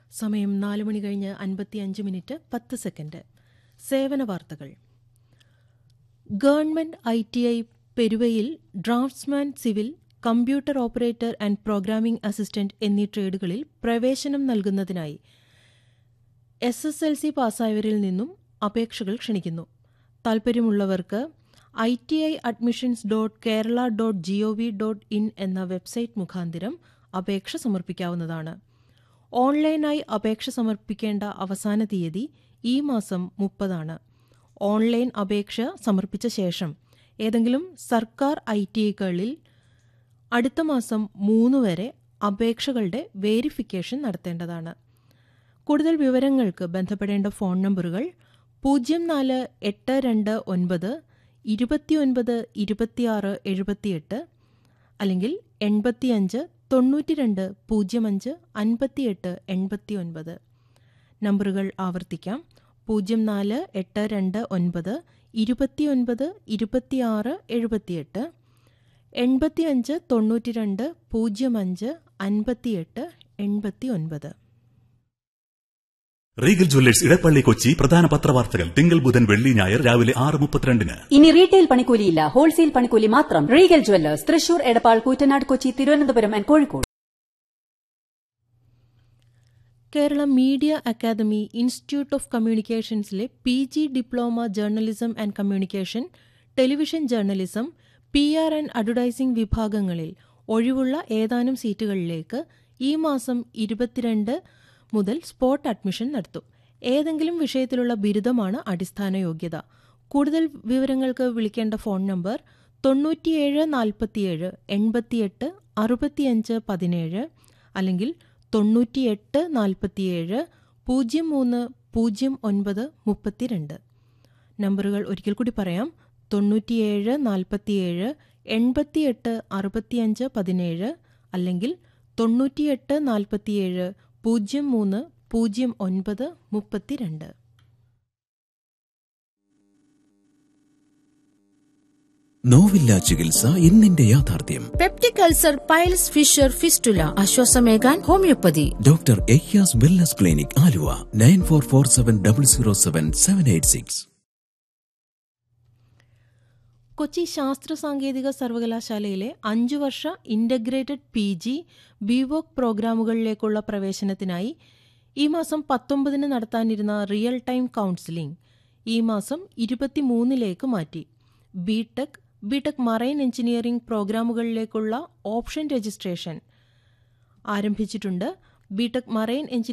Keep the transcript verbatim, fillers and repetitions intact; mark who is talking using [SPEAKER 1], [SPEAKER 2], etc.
[SPEAKER 1] സമയം നാല് മണി കഴിഞ്ഞ് അൻപത്തിയഞ്ച് മിനിറ്റ് പത്ത് സെക്കൻഡ്. സേവന വാർത്തകൾ. Government I T I പെരുവയിൽ draughtsman civil, computer operator and programming assistant എന്നീ ട്രേഡുകളിൽ പ്രവേശനം നൽകുന്നതിനായി എസ് എസ് എൽ സി പാസ്സായവരിൽ നിന്നും അപേക്ഷകൾ ക്ഷണിക്കുന്നു. താൽപ്പര്യമുള്ളവർക്ക് I T I admissions dot Kerala dot G O V dot in എന്ന വെബ്സൈറ്റ് മുഖാന്തിരം അപേക്ഷ സമർപ്പിക്കാവുന്നതാണ്. ഓൺലൈനായി അപേക്ഷ സമർപ്പിക്കേണ്ട അവസാന തീയതി ഈ മാസം മുപ്പതാണ്. ഓൺലൈൻ അപേക്ഷ സമർപ്പിച്ച ശേഷം ഏതെങ്കിലും സർക്കാർ ഐ ടി ഐകളിൽ അടുത്ത മാസം മൂന്ന് വരെ അപേക്ഷകളുടെ വേരിഫിക്കേഷൻ നടത്തേണ്ടതാണ്. കൂടുതൽ വിവരങ്ങൾക്ക് ബന്ധപ്പെടേണ്ട ഫോൺ നമ്പറുകൾ പൂജ്യം നാല് എട്ട് രണ്ട് ഒൻപത് ഇരുപത്തിയൊൻപത് ഇരുപത്തിയാറ് എഴുപത്തിയെട്ട് അല്ലെങ്കിൽ എൺപത്തിയഞ്ച് തൊണ്ണൂറ്റി രണ്ട് പൂജ്യം അഞ്ച് അൻപത്തിയെട്ട് എൺപത്തി ഒൻപത്. നമ്പറുകൾ ആവർത്തിക്കാം. പൂജ്യം നാല് എട്ട് രണ്ട് ഒൻപത് ഇരുപത്തിയൊൻപത് ഇരുപത്തിയാറ് എഴുപത്തിയെട്ട് എൺപത്തിയഞ്ച് തൊണ്ണൂറ്റി രണ്ട് പൂജ്യം അഞ്ച് അൻപത്തിയെട്ട് എൺപത്തി ഒൻപത്.
[SPEAKER 2] റീഗൽ ജ്വല്ലേഴ്സ് ഇടപ്പള്ളി കൊച്ചി പ്രധാന പത്രവാർത്തകൾ തിങ്കൾ ബുധൻ വെള്ളി ഞായർ രാവിലെ ആറ് മുപ്പത്തിരണ്ടിന്.
[SPEAKER 3] ഇനി റീറ്റെയിൽ പണിക്കൂലിയില്ല, ഹോൾസെയിൽ പണിക്കൂലി മാത്രം. Regal Jewellers Thrissur, Edappal, Koottanad, Kochi, Thiruvananthapuram and Kozhikode.
[SPEAKER 1] Kerala media academy institute of കമ്മ്യൂണിക്കേഷൻസിലെ P G diploma journalism and communication, television journalism, P R and advertising വിഭാഗങ്ങളിൽ ഒഴിവുള്ള ഏതാനും സീറ്റുകളിലേക്ക് ഈ മാസം ഇരുപത്തിരണ്ട് മുതൽ സ്പോട്ട് അഡ്മിഷൻ നടത്തും. ഏതെങ്കിലും വിഷയത്തിലുള്ള ബിരുദമാണ് അടിസ്ഥാന യോഗ്യത. കൂടുതൽ വിവരങ്ങൾക്ക് വിളിക്കേണ്ട ഫോൺ നമ്പർ തൊണ്ണൂറ്റിയേഴ് നാൽപ്പത്തിയേഴ് എൺപത്തിയെട്ട് അറുപത്തിയഞ്ച് പതിനേഴ് അല്ലെങ്കിൽ തൊണ്ണൂറ്റിയെട്ട് നാൽപ്പത്തിയേഴ് പൂജ്യം മൂന്ന് പൂജ്യം ഒൻപത് മുപ്പത്തിരണ്ട്. നമ്പറുകൾ ഒരിക്കൽ കൂടി പറയാം. തൊണ്ണൂറ്റിയേഴ് നാൽപ്പത്തിയേഴ് എൺപത്തിയെട്ട് അറുപത്തിയഞ്ച് പതിനേഴ് അല്ലെങ്കിൽ തൊണ്ണൂറ്റിയെട്ട് നാൽപ്പത്തിയേഴ് പൂജ്യം മൂന്ന് പൂജ്യം ഒൻപത് മുപ്പത്തിരണ്ട്.
[SPEAKER 4] നോവില്ല ചികിത്സ ഇന്നിന്റെ യാഥാർത്ഥ്യം.
[SPEAKER 5] Peptic ulcer, piles, Fisher, fistula, ആശ്വാസമേകാൻ homeopathy.
[SPEAKER 4] Doctor Ayyaz wellness clinic, Aluva. Nine four four seven double zero seven seven eight six.
[SPEAKER 1] Kochi ശാസ്ത്ര സാങ്കേതിക സർവകലാശാലയിലെ അഞ്ചു വർഷ ഇന്റഗ്രേറ്റഡ് പി ജി ബിവോക് പ്രോഗ്രാമുകളിലേക്കുള്ള പ്രവേശനത്തിനായി ഈ മാസം പത്തൊമ്പതിന് നടത്താനിരുന്ന റിയൽ ടൈം കൗൺസിലിംഗ് ഈ മാസം ഇരുപത്തിമൂന്നിലേക്ക് മാറ്റി. BTech, BTech marine engineering പ്രോഗ്രാമുകളിലേക്കുള്ള option registration ആരംഭിച്ചിട്ടുണ്ട്. BTech marine engineering